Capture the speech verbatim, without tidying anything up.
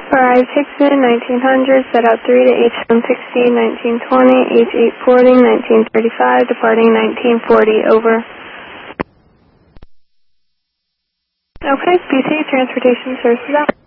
Arrived Hickson, nineteen hundred, set out three to H seven sixty, nineteen twenty, H eight forty, nineteen thirty-five, departing nineteen forty, over. Okay, B C, transportation services out.